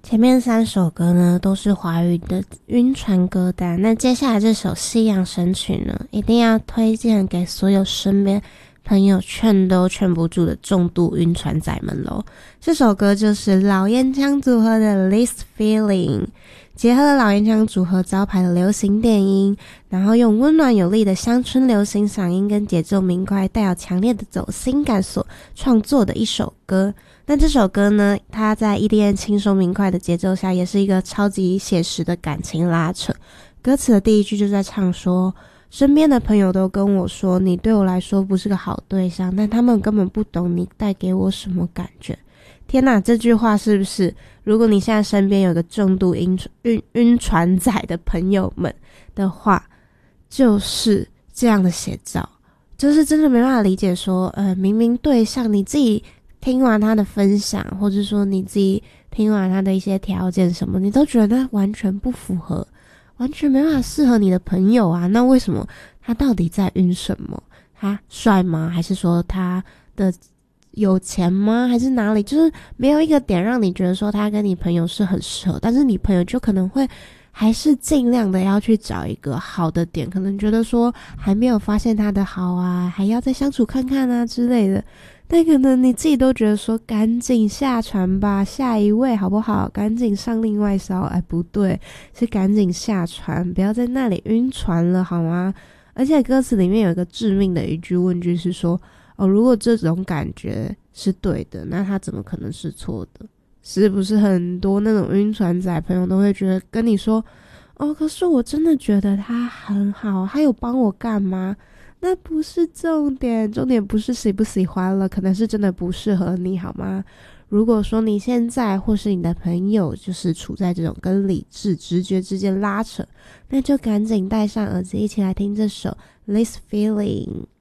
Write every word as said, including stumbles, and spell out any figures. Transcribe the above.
前面三首歌呢都是华语的晕船歌单，那接下来这首西洋神曲呢，一定要推荐给所有身边朋友劝都劝不住的重度晕船仔们咯。这首歌就是老烟枪组合的 This Feeling， 结合了老烟枪组合招牌的流行电音，然后用温暖有力的乡村流行嗓音跟节奏明快带有强烈的走心感所创作的一首歌。那这首歌呢，它在 E D M 轻松明快的节奏下，也是一个超级写实的感情拉扯。歌词的第一句就在唱说，身边的朋友都跟我说，你对我来说不是个好对象，但他们根本不懂你带给我什么感觉。天哪，这句话是不是，如果你现在身边有个重度晕晕晕船仔的朋友们的话，就是这样的写照，就是真的没办法理解说，呃，明明对象你自己听完他的分享，或者说你自己听完他的一些条件什么，你都觉得完全不符合，完全没办法适合你的朋友啊，那为什么他到底在晕什么？他帅吗？还是说他的有钱吗？还是哪里？就是没有一个点让你觉得说他跟你朋友是很适合，但是你朋友就可能会还是尽量的要去找一个好的点，可能觉得说还没有发现他的好啊，还要再相处看看啊之类的。但可能你自己都觉得说赶紧下船吧，下一位好不好，赶紧上另外一艘。哎，不对，是赶紧下船，不要在那里晕船了好吗？而且歌词里面有一个致命的一句问句是说，哦，如果这种感觉是对的，那它怎么可能是错的？是不是很多那种晕船仔朋友都会觉得跟你说，哦，可是我真的觉得他很好，他有帮我干嘛？那不是重点，重点不是喜不喜欢了，可能是真的不适合你好吗？如果说你现在或是你的朋友就是处在这种跟理智直觉之间拉扯，那就赶紧戴上耳机一起来听这首 This Feeling。